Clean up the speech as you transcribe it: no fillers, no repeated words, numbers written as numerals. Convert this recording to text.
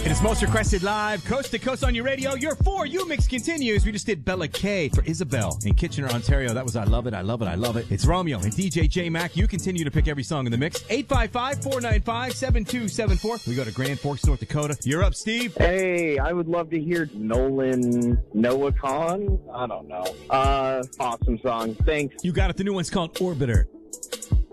It is most requested live, coast to coast on your radio. Your For You mix continues. We just did Bella K for Isabel in Kitchener, Ontario. That was I Love It, I Love It, I Love It. It's Romeo and DJ J Mac. You continue to pick every song in the mix. 855-495-7274. We go to Grand Forks, North Dakota. You're up, Steve. Hey, I would love to hear Noah Khan. I don't know. Awesome song. Thanks. You got it. The new one's called Orbiter.